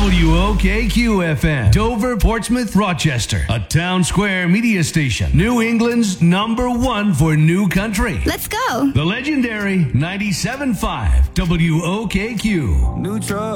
WOKQ-FM, Dover, Portsmouth, Rochester. A Town Square media station. New England's #1 for new country. Let's go. The legendary 97.5 WOKQ. New truck.